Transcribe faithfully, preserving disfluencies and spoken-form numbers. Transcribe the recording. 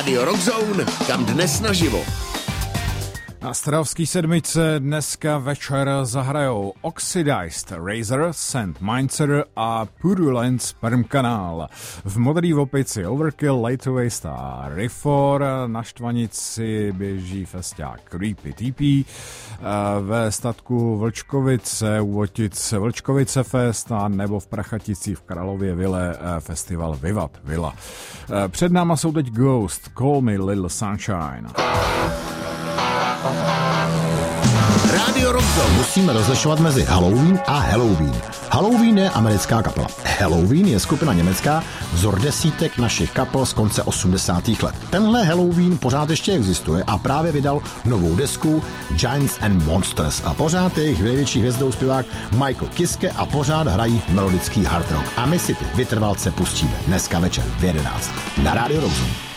Rádio Rockzone, kam dnes naživo. Na Strahovský sedmičce dneska večer zahrajou Oxidized, Razor, Saint Mainzer a Purulent Sperm Canal. V Modrý opici Overkill, Later Waste a Rifor. Na Štvanici běží festiák Creepy T P. Ve statku Vlčkovice u Otic Vlčkovice Fest a nebo v Prachaticích v Králově Vile festival Vivat Villa. Před náma jsou teď Ghost, Call Me Little Sunshine. Rádio Rockzone. Musíme rozlišovat mezi Halloween a Halloween. Halloween je americká kapela. Halloween je skupina německá, vzor desítek našich kapel z konce osmdesátých let. Tenhle Halloween pořád ještě existuje a právě vydal novou desku Giants and Monsters a pořád je jejich největší hvězdou zpěvák Michael Kiske a pořád hrají melodický hard rock. A my si ty vytrvalce pustíme dneska večer v jedenáct na Rádio Rockzone.